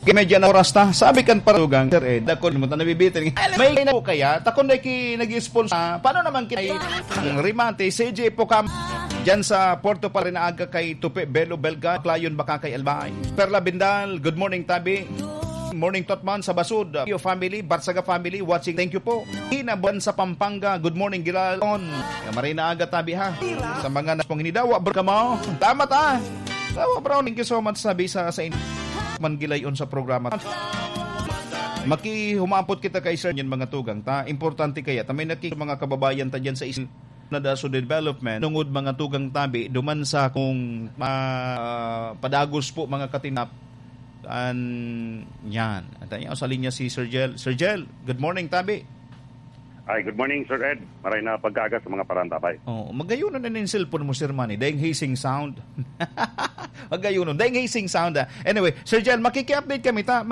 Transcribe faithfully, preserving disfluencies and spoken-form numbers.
Medyo na oras ta. Sabi kan parugang, Sir Ed, ako mo ta nabibitin. May na po kaya, takon na ki nag-sponsor. Paano naman kinay ang Rimante, C J po kam dyan sa Porto pa rin aga kay Tupi, Belo, Belga, Klayon, baka kay Albay. Perla Bindal, good morning Tabi. Morning Totman sa Basud, your family, Barsaga family, watching, thank you po. Hinaban sa Pampanga, good morning Gilalon. Marina aga Tabi ha. Sa mga naspong hinidawa, bro ka mo. Tama ta. Tawa bro, thank you so much sabi sa sa inyo. Mangilayon sa programa. Maki humapot kita kay Sir yan mga tugang ta. Importante kaya ta may naki mga kababayan ta diyan sa isla na daso development tungod mga tugang tabi duman sa kung uh, padagos po mga katinap an yan. At yan sa linya si Sir Jel. Sir Jel, good morning tabi. Ay, good morning, Sir Ed. Maray na pagkaga sa mga parantapay. Oh, magayunon na yung cellphone mo, Sir Manny. Dahil hissing sound. Magayunon. Dahil hissing sound. Ah. Anyway, Sir Jel, makiki-update kami ta.